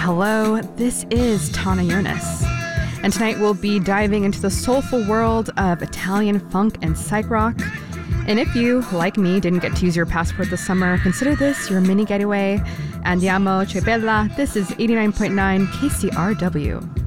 Hello, this is Tana Yonis, and tonight we'll be diving into the soulful world of Italian funk and psych rock. And if you, like me, didn't get to use your passport this summer, consider this your mini getaway. Andiamo, che bella. This is 89.9 KCRW.